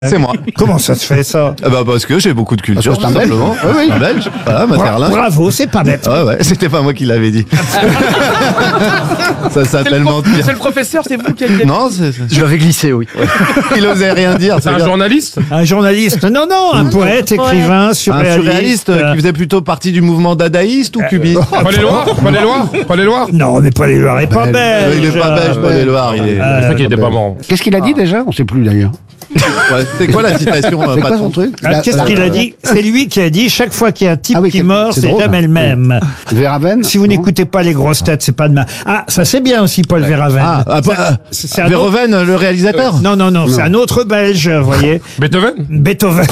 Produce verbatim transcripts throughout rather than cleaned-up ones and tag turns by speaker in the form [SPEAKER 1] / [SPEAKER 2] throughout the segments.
[SPEAKER 1] C'est moi.
[SPEAKER 2] Comment ça se fait, ça?
[SPEAKER 1] Ah bah parce que j'ai beaucoup de culture, tout
[SPEAKER 2] Parce que c'est un
[SPEAKER 1] simplement. Oui, oui. Un belge. Voilà, Materlin.
[SPEAKER 2] Bravo, c'est pas bête.
[SPEAKER 1] Ouais, ouais, c'était pas moi qui l'avais dit. Ça s'appelle mentir.
[SPEAKER 3] C'est le professeur, c'est vous qui avez dit.
[SPEAKER 1] Non, c'est... c'est-
[SPEAKER 4] Je l'avais glissé, oui.
[SPEAKER 1] il osait rien dire.
[SPEAKER 3] C'est un
[SPEAKER 1] bien.
[SPEAKER 3] journaliste.
[SPEAKER 2] Un journaliste. Non, non, un poète, écrivain,
[SPEAKER 1] Un
[SPEAKER 2] surréaliste.
[SPEAKER 1] surréaliste euh, qui faisait plutôt partie du mouvement dadaïste ou cubiste.
[SPEAKER 3] Pas les Loirs, pas les Loirs, pas les Loirs.
[SPEAKER 2] Non, mais pas les Loirs et pas
[SPEAKER 1] Euh,
[SPEAKER 2] belge.
[SPEAKER 1] il est pas belge, pas les Loirs. Il est...
[SPEAKER 3] C'est ça qui était pas marrant.
[SPEAKER 4] Qu'est-ce qu'il a dit déjà? On sait plus d'ailleurs.
[SPEAKER 1] Ouais, c'est quoi la citation euh,
[SPEAKER 4] C'est quoi
[SPEAKER 1] patron
[SPEAKER 4] son truc?
[SPEAKER 2] Ah, Qu'est-ce qu'il a dit? C'est lui qui a dit chaque fois qu'il y a un type
[SPEAKER 4] Ah oui,
[SPEAKER 2] qui
[SPEAKER 4] c'est-
[SPEAKER 2] meurt,
[SPEAKER 4] c'est
[SPEAKER 2] c'est
[SPEAKER 4] drôle,
[SPEAKER 2] jamais
[SPEAKER 4] hein.
[SPEAKER 2] le même.
[SPEAKER 4] Verhaven?
[SPEAKER 2] Si vous n'écoutez pas les grosses têtes, c'est pas demain. Ah, ça c'est bien aussi, Paul Verhaven.
[SPEAKER 1] Ah, ah, bah,
[SPEAKER 2] C'est- c'est un autre-
[SPEAKER 1] Verhoeven, le réalisateur.
[SPEAKER 2] Non, non, non, c'est un autre belge, vous voyez.
[SPEAKER 3] Beethoven.
[SPEAKER 2] Beethoven.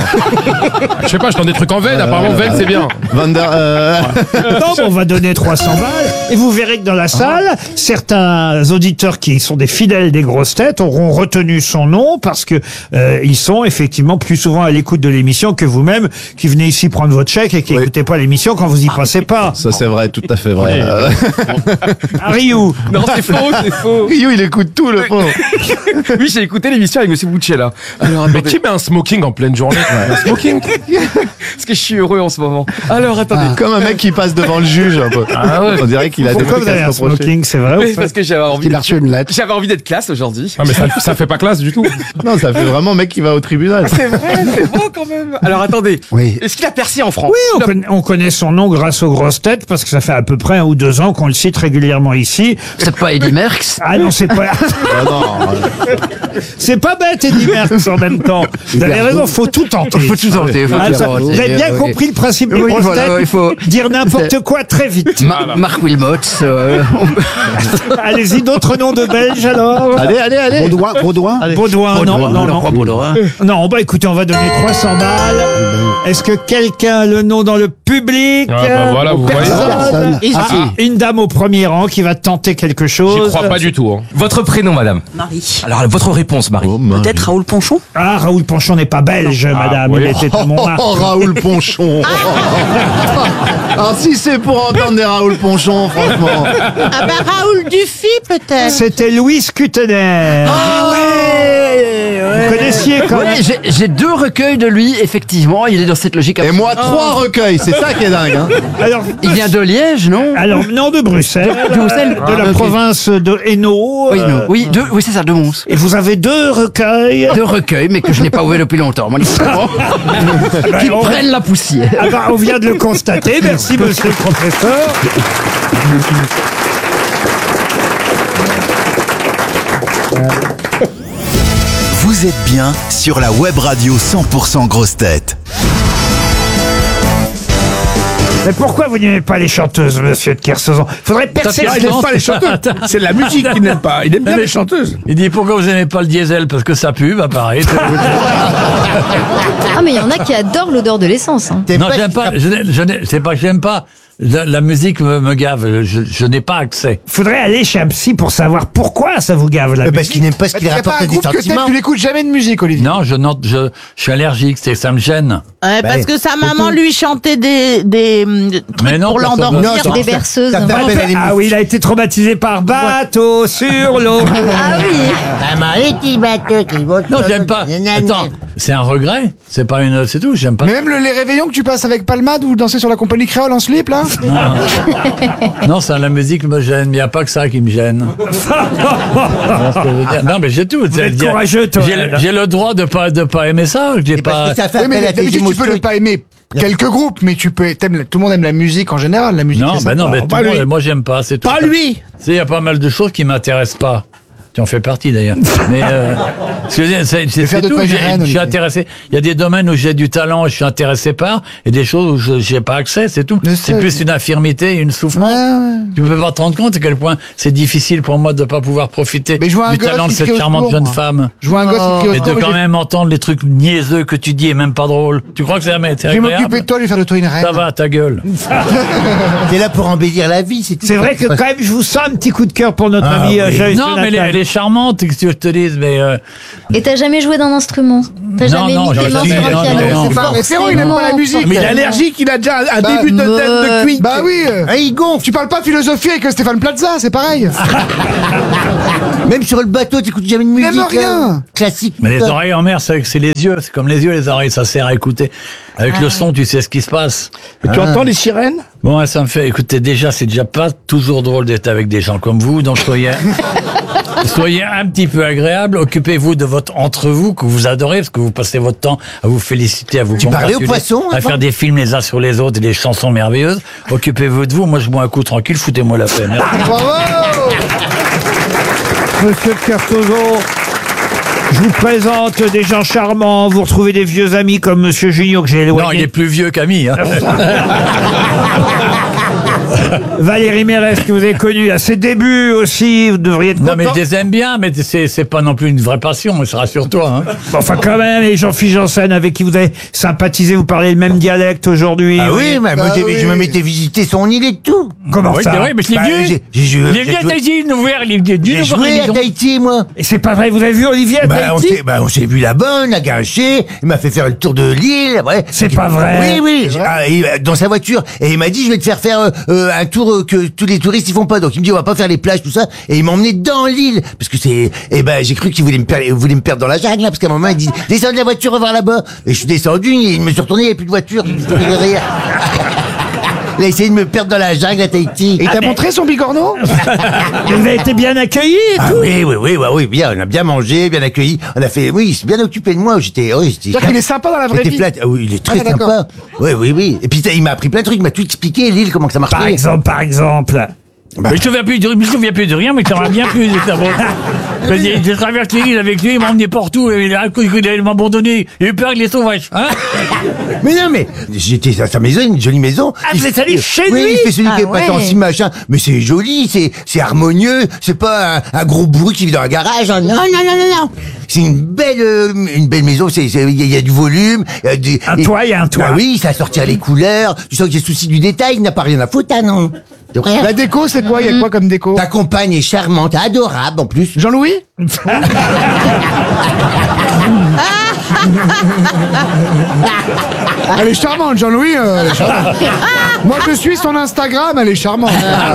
[SPEAKER 3] Je sais pas, je donne des trucs en veine. Apparemment, veine, c'est bien.
[SPEAKER 1] Van der... euh,
[SPEAKER 2] Non, mais on va donner trois cents balles. Et vous verrez que dans la salle, certains auditeurs qui sont des fidèles des grosses têtes auront retenu son nom parce que euh, ils sont effectivement plus souvent à l'écoute de l'émission que vous-même qui venez ici prendre votre chèque et qui
[SPEAKER 1] Oui.
[SPEAKER 2] n'écoutez pas l'émission quand vous y passez pas.
[SPEAKER 1] Ça c'est vrai, tout à fait vrai. Euh,
[SPEAKER 2] Ariou.
[SPEAKER 5] Non, c'est faux, c'est faux.
[SPEAKER 1] Rio, il écoute tout le pauvre.
[SPEAKER 5] Oui, j'ai écouté l'émission avec Monsieur Boucella. Alors,
[SPEAKER 3] Mais
[SPEAKER 5] attendez,
[SPEAKER 3] qui met un smoking en pleine journée? Un smoking?
[SPEAKER 5] parce que je suis heureux en ce moment. Alors, attendez.
[SPEAKER 1] Comme un mec qui passe devant le juge un peu. On dirait qu'il a des
[SPEAKER 2] Pourquoi
[SPEAKER 1] trucs
[SPEAKER 2] vous avez
[SPEAKER 1] à
[SPEAKER 2] un
[SPEAKER 1] se reprocher.
[SPEAKER 2] smoking, c'est vrai?
[SPEAKER 5] Oui,
[SPEAKER 2] ou pas
[SPEAKER 5] parce que j'avais envie,
[SPEAKER 4] Il a reçu une lettre.
[SPEAKER 5] j'avais envie d'être classe aujourd'hui.
[SPEAKER 3] Ah, mais ça, ça fait pas classe du tout.
[SPEAKER 1] Non, ça fait vraiment mec qui va au tribunal.
[SPEAKER 5] C'est vrai, c'est beau quand même. Alors, attendez.
[SPEAKER 4] Oui.
[SPEAKER 5] Est-ce qu'il a percé en France?
[SPEAKER 2] Oui, on, conna- on connaît son nom grâce aux grosses têtes parce que ça fait à peu près un ou deux ans qu'on le cite régulièrement ici.
[SPEAKER 4] C'est pas Eddie Merckx?
[SPEAKER 2] Ah non, c'est pas,
[SPEAKER 1] Ah non, euh,
[SPEAKER 2] c'est pas bête, Eddie Merckx en même temps. Vous avez raison, faut tout tenter.
[SPEAKER 4] Faut tout tenter. Faut
[SPEAKER 2] Ah,
[SPEAKER 4] tout
[SPEAKER 2] ça-
[SPEAKER 4] tenter.
[SPEAKER 2] vous avez bien
[SPEAKER 4] Oui.
[SPEAKER 2] compris le principe des
[SPEAKER 4] Oui,
[SPEAKER 2] grosses
[SPEAKER 4] voilà,
[SPEAKER 2] têtes.
[SPEAKER 4] il faut-
[SPEAKER 2] Dire n'importe quoi très vite.
[SPEAKER 4] Ma- Marc Wilmots. euh,
[SPEAKER 2] Allez-y, d'autres noms de Belges alors.
[SPEAKER 1] allez, allez, allez.
[SPEAKER 4] Baudouin, Baudouin.
[SPEAKER 2] Baudouin, non, non,
[SPEAKER 4] alors
[SPEAKER 2] non.
[SPEAKER 4] quoi, Baudouin?
[SPEAKER 2] Non, bah écoutez, on va donner trois cents balles. Est-ce que quelqu'un a le nom dans le public?
[SPEAKER 3] Ah, bah voilà, vous voyez.
[SPEAKER 4] Personne.
[SPEAKER 2] Ah,
[SPEAKER 4] Ah, si.
[SPEAKER 2] une dame au premier rang qui va tenter quelque
[SPEAKER 3] J'y
[SPEAKER 2] chose.
[SPEAKER 3] crois pas du tout. Hein.
[SPEAKER 5] Votre prénom, madame?
[SPEAKER 6] Marie.
[SPEAKER 5] Alors, votre réponse, Marie.
[SPEAKER 1] Oh, Marie.
[SPEAKER 6] Peut-être Raoul Ponchon.
[SPEAKER 2] Ah, Raoul Ponchon n'est pas belge, madame.
[SPEAKER 3] oui.
[SPEAKER 2] Il était à Montmartre.
[SPEAKER 1] Oh, Raoul Ponchon. Ah, si c'est pour entendre des Raoul Ponchon, franchement.
[SPEAKER 7] Ah bah Raoul Dufy peut-être.
[SPEAKER 2] C'était Louis Kutener. Vous connaissiez quand même.
[SPEAKER 4] Oui, j'ai- j'ai deux recueils de lui, effectivement. Il est dans cette logique.
[SPEAKER 1] Et moi, trois recueils, c'est ça qui est dingue. Hein.
[SPEAKER 2] Alors,
[SPEAKER 4] Il vient de Liège, non?
[SPEAKER 2] alors non de Bruxelles,
[SPEAKER 4] De Bruxelles
[SPEAKER 2] de la
[SPEAKER 4] Ah, ok.
[SPEAKER 2] province de Hainaut.
[SPEAKER 4] Oui,
[SPEAKER 2] euh,
[SPEAKER 4] non. oui, deux- oui c'est ça, de Mons.
[SPEAKER 2] Et vous avez deux recueils.
[SPEAKER 4] Deux recueils, mais que je n'ai pas ouvert depuis longtemps. Moi,
[SPEAKER 2] Ben,
[SPEAKER 4] qui
[SPEAKER 2] on,
[SPEAKER 4] prennent la poussière.
[SPEAKER 2] ah ben, on vient de le constater. Merci, monsieur le professeur.
[SPEAKER 8] Vous êtes bien sur la web radio cent pour cent Grosses Têtes.
[SPEAKER 2] Mais pourquoi vous n'aimez pas les chanteuses, monsieur de Kersauzon? Faudrait percer.
[SPEAKER 9] Il n'aime pas les chanteuses. C'est la musique qu'il n'aime pas. Il aime bien les chanteuses.
[SPEAKER 10] Il dit pourquoi vous n'aimez pas le diesel? Parce que ça pue, bah pareil.
[SPEAKER 11] Ah, mais il y en a qui adorent l'odeur de l'essence. Hein.
[SPEAKER 10] non, j'aime pas. Je n'ai- je n'ai- c'est pas que j'aime pas. La, la musique me, me gave. Je, je n'ai pas accès.
[SPEAKER 2] Faudrait aller chez un psy pour savoir pourquoi ça vous gave la musique.
[SPEAKER 9] n'aime pas ce qu'il rapporte des sentiments. Tu n'écoutes jamais de musique, Olivier.
[SPEAKER 10] Non, je, note, je, je suis allergique. C'est ça me gêne.
[SPEAKER 7] Ouais, parce que sa maman lui chantait des, des hum, trucs
[SPEAKER 10] Mais non,
[SPEAKER 7] pour
[SPEAKER 10] personne-
[SPEAKER 7] l'endormir.
[SPEAKER 11] Des berceuses.
[SPEAKER 2] Ah oui, il a été traumatisé par bateau sur l'eau.
[SPEAKER 11] Ah oui.
[SPEAKER 10] Non, j'aime pas. Attends, c'est un regret. C'est pas une. C'est tout. J'aime pas.
[SPEAKER 9] Mais même le- les réveillons que tu passes avec Palmade ou danser sur la compagnie créole en slip, là.
[SPEAKER 10] Non, ça, la musique me gêne. Il n'y a pas que ça qui me gêne. Voilà ce que je veux dire. Non, mais j'ai tout.
[SPEAKER 2] Vous êtes
[SPEAKER 10] J'ai-
[SPEAKER 2] courageux, toi.
[SPEAKER 10] J'ai j'ai le droit de pas de pas aimer ça. J'ai pas.
[SPEAKER 9] Oui, mais d'habitude, tu peux ne pas aimer quelques groupes, mais tu peux. t'aimes- Tout le monde aime la musique en général. La musique.
[SPEAKER 10] Non,
[SPEAKER 9] c'est
[SPEAKER 10] ben non,
[SPEAKER 9] sympa.
[SPEAKER 10] mais
[SPEAKER 9] Pas
[SPEAKER 10] tout le
[SPEAKER 9] lui.
[SPEAKER 10] monde, moi j'aime pas. C'est tout.
[SPEAKER 9] Pas lui.
[SPEAKER 10] Tu sais, il y a pas mal de choses qui m'intéressent pas. Tu en fais partie d'ailleurs. Mais euh, ce que je veux dire, c'est c'est-
[SPEAKER 9] faire
[SPEAKER 10] c'est
[SPEAKER 9] de
[SPEAKER 10] tout.
[SPEAKER 9] toi une
[SPEAKER 10] J'ai-
[SPEAKER 9] reine,
[SPEAKER 10] Je suis
[SPEAKER 9] Olivier.
[SPEAKER 10] intéressé. Il y a des domaines où j'ai du talent et je suis intéressé par, et des choses où je j'ai pas accès. C'est tout.
[SPEAKER 9] Je
[SPEAKER 10] C'est
[SPEAKER 9] sais.
[SPEAKER 10] plus une infirmité, une souffrance.
[SPEAKER 9] Ouais, ouais.
[SPEAKER 10] Tu peux pas te rendre compte à quel point c'est difficile pour moi de pas pouvoir profiter
[SPEAKER 9] Mais je vois un
[SPEAKER 10] du
[SPEAKER 9] gosse
[SPEAKER 10] talent de
[SPEAKER 9] qui
[SPEAKER 10] cette
[SPEAKER 9] crie au
[SPEAKER 10] charmante
[SPEAKER 9] secours,
[SPEAKER 10] jeune
[SPEAKER 9] moi.
[SPEAKER 10] femme.
[SPEAKER 9] Je vois un gosse qui crie au
[SPEAKER 10] Et de
[SPEAKER 9] secours,
[SPEAKER 10] quand
[SPEAKER 9] je-
[SPEAKER 10] même entendre les trucs niaiseux que tu dis et même pas drôle. Tu crois que c'est
[SPEAKER 9] Je vais
[SPEAKER 10] agréable?
[SPEAKER 9] m'occuper de toi, je vais faire de toi une reine.
[SPEAKER 10] Ça va, ta gueule.
[SPEAKER 9] T'es là pour embellir la vie, c'est tout.
[SPEAKER 2] C'est vrai que quand même, je vous sens un petit coup de cœur pour notre ami euh, Joyce
[SPEAKER 10] Non, mais elle est,
[SPEAKER 2] Jonathan.
[SPEAKER 10] elle est charmante, qu'est-ce que je te dise, mais euh,
[SPEAKER 11] Et t'as jamais joué d'un instrument? T'as jamais
[SPEAKER 10] non,
[SPEAKER 11] mis tes
[SPEAKER 10] j'aurais
[SPEAKER 11] mains
[SPEAKER 10] dit
[SPEAKER 11] sur
[SPEAKER 10] non,
[SPEAKER 11] un piano.
[SPEAKER 10] non, non.
[SPEAKER 9] C'est pas un référent, il aime pas la musique.
[SPEAKER 1] Mais il est allergique, il a déjà un
[SPEAKER 11] Bah,
[SPEAKER 1] début de tête
[SPEAKER 11] me-
[SPEAKER 1] de cuit.
[SPEAKER 9] Bah oui. euh,
[SPEAKER 1] Ah, il gonfle.
[SPEAKER 9] Tu parles pas philosophie avec Stéphane Plaza, c'est pareil.
[SPEAKER 1] Même sur le bateau, t'écoutes jamais de
[SPEAKER 9] musique,
[SPEAKER 1] musique.
[SPEAKER 9] Même rien.
[SPEAKER 1] Classique.
[SPEAKER 10] Mais les oreilles en mer, c'est c'est les yeux. C'est comme les yeux, les oreilles, ça sert à écouter. Avec le son, tu sais ce qui se passe.
[SPEAKER 1] Tu entends les sirènes?
[SPEAKER 10] Bon, ça me fait, écoutez, déjà, c'est déjà pas toujours drôle d'être avec des gens comme vous, donc soyez, soyez un petit peu agréable, occupez-vous de votre entre-vous que vous adorez, parce que vous passez votre temps à vous féliciter, à vous
[SPEAKER 1] Tu parlais aux
[SPEAKER 10] congratuler,
[SPEAKER 1] poissons,
[SPEAKER 10] à
[SPEAKER 1] avant
[SPEAKER 10] faire des films les uns sur les autres et des chansons merveilleuses. Occupez-vous de vous, moi je bois un coup tranquille, foutez-moi la paix. Merci.
[SPEAKER 9] Bravo.
[SPEAKER 2] Monsieur de Kersauzon, je vous présente des gens charmants. Vous retrouvez des vieux amis comme Monsieur Junio que j'ai éloigné.
[SPEAKER 10] Non, il est plus vieux qu'ami. Hein.
[SPEAKER 2] Valérie Mérès que vous avez connue à ses débuts aussi. Vous devriez être
[SPEAKER 10] Non,
[SPEAKER 2] content.
[SPEAKER 10] mais je les aime bien, mais c'est c'est pas non plus une vraie passion, mais rassure-toi. Hein.
[SPEAKER 2] Bon, enfin quand même, et Jean-Philippe Janssen avec qui vous avez sympathisé, vous parlez le même dialecte aujourd'hui.
[SPEAKER 1] Ah oui, mais moi
[SPEAKER 9] Bah
[SPEAKER 1] j'ai-
[SPEAKER 9] oui.
[SPEAKER 1] je me m'étais visiter son île et tout.
[SPEAKER 2] Comment
[SPEAKER 10] Oui,
[SPEAKER 2] ça
[SPEAKER 10] c'est vrai, mais je l'ai
[SPEAKER 1] Bah,
[SPEAKER 10] vu.
[SPEAKER 1] j'ai- j'ai joué-
[SPEAKER 10] Il est
[SPEAKER 1] j'ai
[SPEAKER 10] venu à
[SPEAKER 1] joué-
[SPEAKER 10] Tahiti, nous voir, il est venu
[SPEAKER 1] J'ai
[SPEAKER 10] nous voir
[SPEAKER 1] joué à
[SPEAKER 10] l'émission.
[SPEAKER 1] Tahiti, moi.
[SPEAKER 2] Et c'est pas vrai, vous avez vu Olivier à
[SPEAKER 1] Bah, on
[SPEAKER 2] Tahiti
[SPEAKER 1] s'est bah, on s'est vu là-bas, on a gâché, il m'a fait faire le tour de l'île. Ouais.
[SPEAKER 2] C'est pas vrai.
[SPEAKER 1] Oui, oui, j'ai- ah, et, euh, dans sa voiture. Et il m'a dit, je vais te faire faire euh, euh, un tour euh, que tous les touristes ils font pas. Donc il me dit, on va pas faire les plages, tout ça. Et il m'a emmené dans l'île. Parce que c'est... Et ben j'ai cru qu'il voulait me, per- il voulait me perdre dans la jungle, là, parce qu'à un moment, il dit, descends de la voiture, on va voir là-bas. Et je suis descendu, il me suis retourné, il n'y avait plus de voiture. Je me suis derrière. Il a essayé de me perdre dans la jungle à Tahiti.
[SPEAKER 9] Et t'as montré son bigorneau?
[SPEAKER 2] Vous avez été bien accueillis et
[SPEAKER 1] Ah
[SPEAKER 2] tout.
[SPEAKER 1] oui, oui, oui, oui, oui, bien, on a bien mangé, bien accueilli, on a fait, oui, il s'est bien occupé de moi, j'étais, oui, j'étais...
[SPEAKER 9] C'est-à-dire qu'il est sympa dans la vraie
[SPEAKER 1] J'étais
[SPEAKER 9] vie.
[SPEAKER 1] flat. Ah oui, il est très
[SPEAKER 9] Ah, d'accord.
[SPEAKER 1] sympa. Oui, oui, oui. Et puis il m'a appris plein de trucs, il m'a tout expliqué, l'île, comment que ça marchait.
[SPEAKER 2] Par exemple, par exemple.
[SPEAKER 10] Mais je ne me souviens plus de, je me souviens plus de rien, mais ça m'a bien plu. J'ai j'ai traversé l'île avec lui, il m'a emmené partout, et il a il m'a abandonné. Il a eu peur avec les sauvages. Hein.
[SPEAKER 1] Mais non, mais j'étais à sa maison, une jolie maison.
[SPEAKER 2] Ah, vous êtes allé chez
[SPEAKER 1] oui,
[SPEAKER 2] lui?
[SPEAKER 1] il fait celui
[SPEAKER 11] Ah
[SPEAKER 1] qui est pas
[SPEAKER 11] ouais.
[SPEAKER 1] tant si machin. Mais c'est joli, c'est c'est harmonieux, c'est pas un, un gros bourru qui vit dans un garage. hein. Non, non, non, non, non. C'est une belle euh, une belle maison, c'est c'est- il y, a- il y a du volume. il y a du-
[SPEAKER 2] Un
[SPEAKER 1] et-
[SPEAKER 2] toit, il y a un toit.
[SPEAKER 1] Bah oui, ça sortir les couleurs. Tu sens que j'ai souci du détail, il n'a pas rien à foutre, hein, non. De rien.
[SPEAKER 9] La déco, c'est quoi? Il y a quoi comme déco?
[SPEAKER 1] Ta compagne est charmante, adorable en plus.
[SPEAKER 9] Jean-Louis? Elle est charmante, Jean-Louis. euh, elle est charmante. Moi, je suis son Instagram, elle est charmante.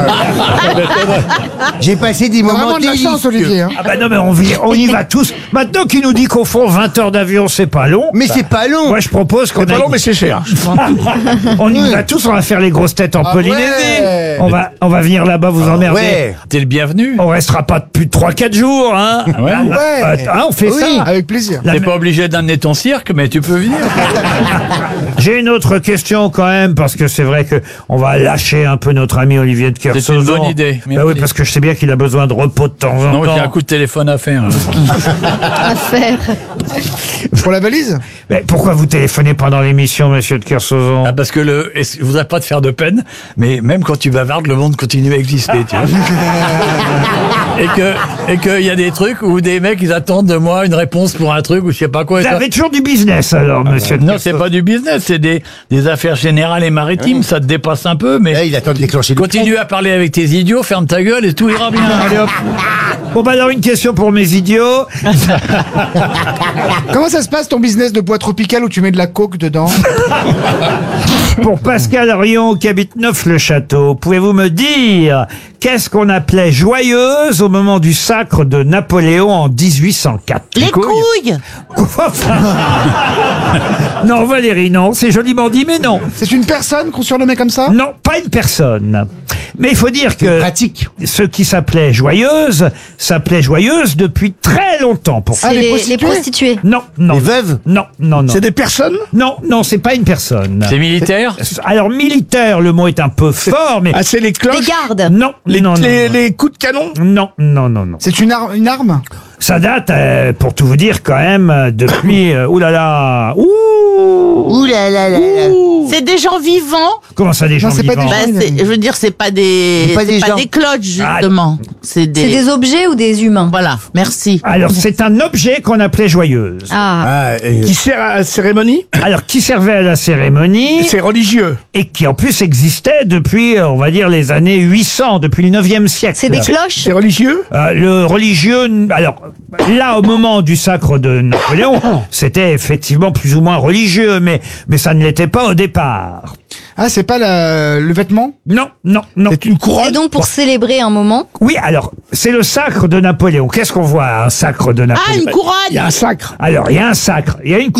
[SPEAKER 1] J'ai passé des
[SPEAKER 9] T'as
[SPEAKER 1] moments
[SPEAKER 9] vraiment de la chance,
[SPEAKER 1] délicieux.
[SPEAKER 9] Olivier. Hein.
[SPEAKER 2] Ah bah non, mais on, vit- on y va tous. Maintenant qu'il nous dit qu'au fond, vingt heures d'avion, c'est pas long.
[SPEAKER 1] Mais c'est pas long.
[SPEAKER 2] Moi, je propose qu'on aille-
[SPEAKER 1] c'est cher.
[SPEAKER 2] on y va tous, on va faire les grosses têtes en
[SPEAKER 9] Ah
[SPEAKER 2] Polynésie.
[SPEAKER 9] ouais.
[SPEAKER 2] On va, on va venir là-bas vous emmerder.
[SPEAKER 1] Ouais.
[SPEAKER 10] T'es le bienvenu.
[SPEAKER 2] On restera pas plus de trois quatre jours, hein.
[SPEAKER 10] Ouais.
[SPEAKER 9] Ouais.
[SPEAKER 2] Ah, on fait
[SPEAKER 9] Oui,
[SPEAKER 2] ça.
[SPEAKER 9] avec plaisir.
[SPEAKER 2] La-
[SPEAKER 10] T'es pas obligé d'amener ton cirque, mais tu peux venir.
[SPEAKER 2] J'ai une autre question quand même, parce que c'est vrai que on va lâcher un peu notre ami Olivier de Kersauzon.
[SPEAKER 10] C'est une bonne idée.
[SPEAKER 2] Bah oui,
[SPEAKER 10] Merci.
[SPEAKER 2] parce que je sais bien qu'il a besoin de repos de temps en
[SPEAKER 10] Non,
[SPEAKER 2] temps.
[SPEAKER 10] j'ai un coup de téléphone à faire.
[SPEAKER 11] À faire.
[SPEAKER 9] Pour la valise?
[SPEAKER 2] Mais pourquoi vous téléphonez pendant l'émission, monsieur de Kersauzon?
[SPEAKER 10] Ah, parce que le, et je voudrais pas te faire de peine, mais même quand tu bavardes, le monde continue à exister, tu vois. et que, et qu'il y a des trucs où des mecs, ils attendent de moi une réponse pour un truc ou je sais pas quoi. et
[SPEAKER 2] Vous
[SPEAKER 10] ça-
[SPEAKER 2] avez toujours du business alors, monsieur de
[SPEAKER 10] Non, c'est pas du business, c'est des, des affaires générales et maritimes, ça te dépasse un peu, mais
[SPEAKER 1] Là, il attend de déclencher le
[SPEAKER 10] continue à parler avec tes idiots, ferme ta gueule et tout ira bien. Allez hop.
[SPEAKER 2] Bon bah alors une question pour mes idiots.
[SPEAKER 9] Comment ça se passe ton business de bois tropical où tu mets de la coke dedans?
[SPEAKER 2] Pour Pascal Rion qui habite Neuf-le-Château, pouvez-vous me dire qu'est-ce qu'on appelait joyeuse au moment du sacre de Napoléon en dix-huit cent quatre?
[SPEAKER 7] Les couilles.
[SPEAKER 2] Non Valérie, non, c'est joliment dit mais non.
[SPEAKER 9] C'est une personne qu'on surnommait comme ça?
[SPEAKER 2] Non, pas une personne. Mais il faut dire que
[SPEAKER 1] pratique.
[SPEAKER 2] ce qui s'appelait joyeuse s'appelait joyeuse depuis très longtemps. Pour...
[SPEAKER 9] Ah,
[SPEAKER 11] C'est
[SPEAKER 9] les
[SPEAKER 11] les, les
[SPEAKER 9] prostituées
[SPEAKER 11] prostituées.
[SPEAKER 2] Non, non.
[SPEAKER 1] Les veuves?
[SPEAKER 2] Non, non, non.
[SPEAKER 1] C'est des personnes?
[SPEAKER 2] Non, non, c'est pas une personne.
[SPEAKER 10] C'est militaire?
[SPEAKER 2] Alors militaire, le mot est un peu fort, mais
[SPEAKER 1] Ah, c'est les
[SPEAKER 11] Les
[SPEAKER 1] cloches?
[SPEAKER 11] gardes.
[SPEAKER 2] non,
[SPEAKER 1] Les,
[SPEAKER 2] non, non,
[SPEAKER 1] les,
[SPEAKER 2] non.
[SPEAKER 1] les coups de canon?
[SPEAKER 2] Non, non, non, non.
[SPEAKER 9] C'est une, ar- une arme?
[SPEAKER 2] Ça date, euh, pour tout vous dire, quand même, euh, depuis... Euh, ouh là là. Ouh.
[SPEAKER 1] Ouh là là là là.
[SPEAKER 7] C'est des gens vivants.
[SPEAKER 2] Comment ça, des gens
[SPEAKER 9] Non, c'est pas des
[SPEAKER 2] vivants
[SPEAKER 9] gens.
[SPEAKER 7] Bah, c'est- je veux dire, c'est pas des,
[SPEAKER 1] C'est pas des
[SPEAKER 7] c'est
[SPEAKER 1] gens.
[SPEAKER 7] pas des cloches, justement. C'est des,
[SPEAKER 11] C'est des objets ou des humains?
[SPEAKER 7] voilà. Merci.
[SPEAKER 2] Alors, c'est un objet qu'on appelait joyeuse.
[SPEAKER 11] Ah,
[SPEAKER 1] Ah, euh,
[SPEAKER 5] Qui sert à la cérémonie?
[SPEAKER 2] Alors, qui servait à la cérémonie
[SPEAKER 5] C'est religieux.
[SPEAKER 2] et qui, en plus, existait depuis, euh, on va dire, les années huit cents, depuis le neuvième siècle.
[SPEAKER 11] c'est des cloches?
[SPEAKER 5] C'est religieux?
[SPEAKER 2] Euh, le religieux, alors là, au moment du sacre de Napoléon, c'était effectivement plus ou moins religieux, mais mais ça ne l'était pas au départ.
[SPEAKER 9] Ah, c'est pas la- le vêtement?
[SPEAKER 2] Non, non, non.
[SPEAKER 5] C'est une
[SPEAKER 11] Et
[SPEAKER 5] couronne?
[SPEAKER 11] donc pour célébrer un moment?
[SPEAKER 2] Oui, alors c'est le sacre de Napoléon. Qu'est-ce qu'on voit à un sacre de
[SPEAKER 7] Ah,
[SPEAKER 2] Napoléon
[SPEAKER 7] une couronne.
[SPEAKER 5] Il y a un sacre.
[SPEAKER 2] Alors il y a un sacre, il y a une